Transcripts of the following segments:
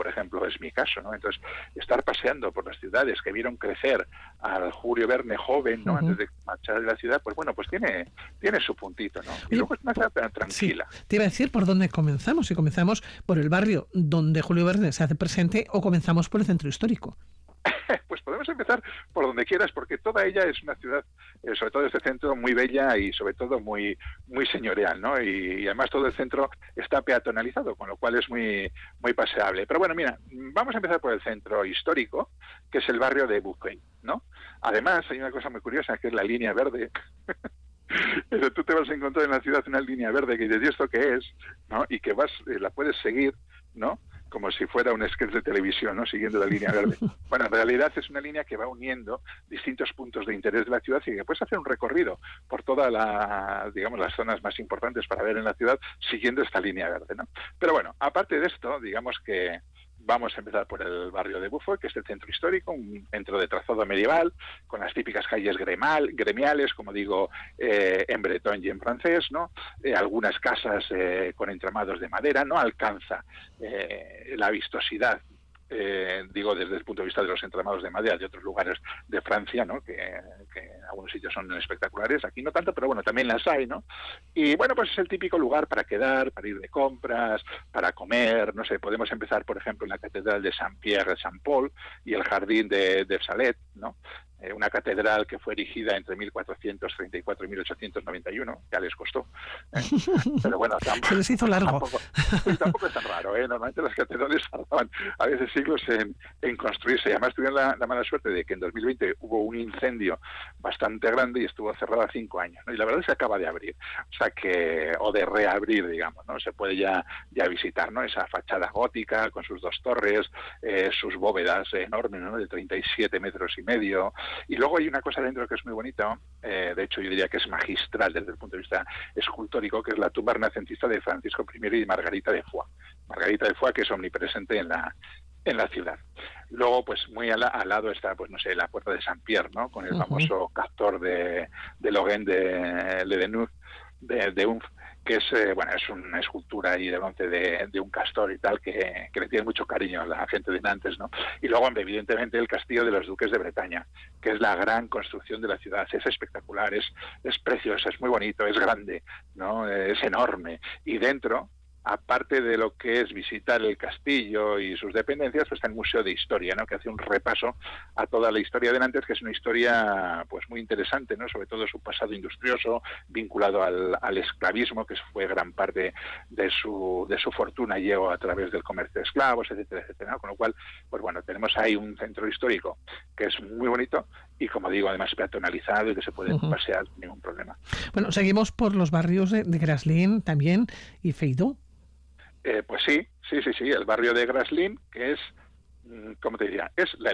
ejemplo, es mi caso, ¿no? Entonces, estar paseando por las ciudades que vieron crecer al Julio Verne joven, ¿no? Antes de marchar de la ciudad, pues bueno, pues tiene su puntito, ¿no? Y luego es una ciudad tranquila. Sí, te iba a decir por dónde comenzamos, si comenzamos por el barrio donde Julio Verne se hace presente o comenzamos por el centro histórico. Pues podemos empezar por donde quieras, porque toda ella es una ciudad, sobre todo este centro, muy bella y sobre todo muy señorial, ¿no? Y además todo el centro está peatonalizado, con lo cual es muy paseable. Pero bueno, mira, vamos a empezar por el centro histórico, que es el barrio de Bouffay, ¿no? Además, hay una cosa muy curiosa, que es la línea verde. Pero tú te vas a encontrar en la ciudad una línea verde que dices, ¿y esto qué es? ¿No? Y que la puedes seguir, ¿no? Como si fuera un sketch de televisión, ¿no? Siguiendo la línea verde. Bueno, en realidad es una línea que va uniendo distintos puntos de interés de la ciudad y que puedes hacer un recorrido por todas las zonas más importantes para ver en la ciudad siguiendo esta línea verde, ¿no? Pero bueno, aparte de esto, digamos que vamos a empezar por el barrio de Bouffay, que es el centro histórico, un centro de trazado medieval, con las típicas calles gremiales, como digo, en bretón y en francés, ¿no? Algunas casas con entramados de madera, no alcanza la vistosidad, digo desde el punto de vista de los entramados de madera de otros lugares de Francia, ¿no? Que en algunos sitios son espectaculares, aquí no tanto, pero bueno, también las hay, ¿no? Y bueno, pues es el típico lugar para quedar, para ir de compras, para comer, no sé, podemos empezar, por ejemplo, en la Catedral de Saint-Pierre de Saint-Paul y el Jardín de Salette, ¿no? Una catedral que fue erigida entre 1434 y 1891, ya les costó. Pero bueno, se les hizo largo. Tampoco es tan raro, ¿eh? Normalmente las catedrales tardaban a veces siglos en construirse. Y además tuvieron la mala suerte de que en 2020 hubo un incendio bastante grande y estuvo cerrada 5 años, ¿no? Y la verdad es que acaba de abrir, o de reabrir, digamos, ¿no? Se puede ya visitar, ¿no? Esa fachada gótica con sus 2 torres, sus bóvedas enormes, ¿no? De 37 metros y medio. Y luego hay una cosa dentro que es muy bonita, de hecho yo diría que es magistral desde el punto de vista escultórico, que es la tumba renacentista de Francisco I y Margarita de Foix. Margarita de Foix, que es omnipresente en la ciudad. Luego, pues muy al lado está, pues no sé, la puerta de Saint-Pierre, ¿no? Con el famoso castor de Logan de Ledenhoup, de Unf, que es una escultura ahí de bronce de un castor y tal, que le tiene mucho cariño a la gente de Nantes, ¿no? Y luego, evidentemente, el castillo de los duques de Bretaña, que es la gran construcción de la ciudad. Es espectacular, es precioso, es muy bonito, es grande, ¿no? Es enorme. Y dentro, aparte de lo que es visitar el castillo y sus dependencias, pues está el Museo de Historia, ¿no? Que hace un repaso a toda la historia de Nantes, que es una historia pues muy interesante, ¿no? Sobre todo su pasado industrioso, vinculado al esclavismo, que fue gran parte de su fortuna, llegó a través del comercio de esclavos, etcétera, etcétera, ¿no? Con lo cual, pues bueno, tenemos ahí un centro histórico que es muy bonito y, como digo, además peatonalizado y que se puede pasear sin ningún problema. Bueno, seguimos por los barrios de Graslin también y Feydeau. Pues sí, el barrio de Graslin, que es, ¿cómo te diría? Es la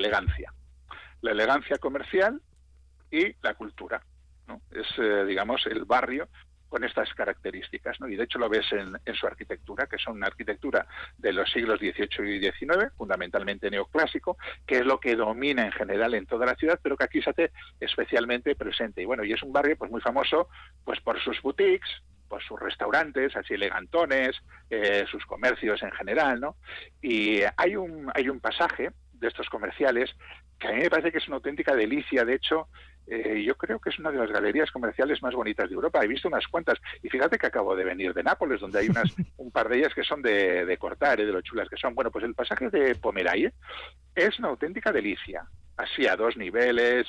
elegancia comercial y la cultura, ¿no? Es, digamos, el barrio con estas características, ¿no? Y de hecho lo ves en su arquitectura, que son una arquitectura de los siglos XVIII y XIX, fundamentalmente neoclásico, que es lo que domina en general en toda la ciudad, pero que aquí se hace especialmente presente. Y bueno, y es un barrio pues muy famoso pues por sus boutiques, por sus restaurantes así elegantones, sus comercios en general, ¿no? Y hay un pasaje de estos comerciales que a mí me parece que es una auténtica delicia. De hecho, yo creo que es una de las galerías comerciales más bonitas de Europa. He visto unas cuantas, y fíjate que acabo de venir de Nápoles, donde hay un par de ellas que son de cortar, de lo chulas que son. Bueno, pues el pasaje de Pommeraye es una auténtica delicia. Así a 2 niveles,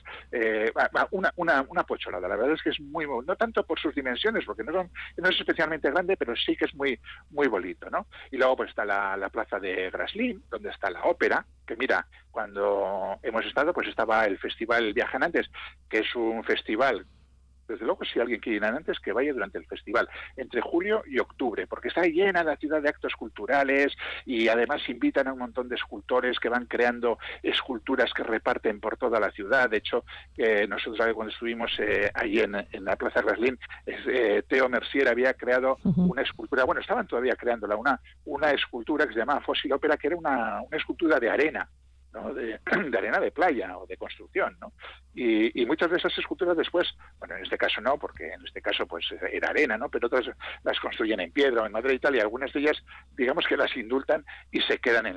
una pocholada. La verdad es que es muy, no tanto por sus dimensiones, porque no es especialmente grande, pero sí que es muy bonito, ¿no? Y luego pues está la plaza de Graslin, donde está la ópera, que mira, cuando hemos estado, pues estaba el Festival Viajantes, que es un festival. Desde luego, si alguien quiere ir antes, que vaya durante el festival, entre julio y octubre, porque está llena la ciudad de actos culturales y además invitan a un montón de escultores que van creando esculturas que reparten por toda la ciudad. De hecho, nosotros cuando estuvimos allí en la Plaza Graslin, Theo Mercier había creado una escultura, bueno, estaban todavía creándola, una escultura que se llamaba Fósil Ópera, que era una escultura de arena, ¿no? de arena de playa o de construcción, ¿no? Y muchas de esas esculturas después, bueno, en este caso no, porque en este caso pues era arena, ¿no? Pero otras las construyen en piedra o en madera y tal, y algunas de ellas, digamos que las indultan y se quedan en